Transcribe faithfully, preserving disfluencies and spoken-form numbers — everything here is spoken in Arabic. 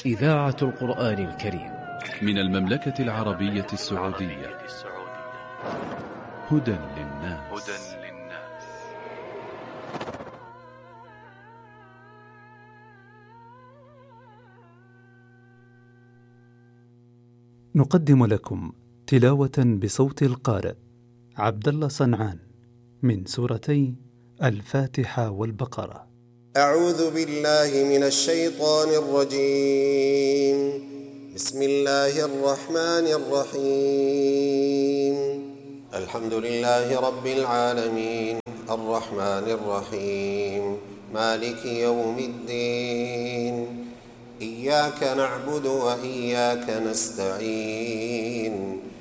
إذاعة القرآن الكريم من المملكة العربية السعودية. هدى للناس. نقدم لكم تلاوة بصوت القارئ عبد الله صنعان من سورتي الفاتحة والبقرة. أعوذ بالله من الشيطان الرجيم. بسم الله الرحمن الرحيم. الحمد لله رب العالمين الرحمن الرحيم مالك يوم الدين. إياك نعبد وإياك نستعين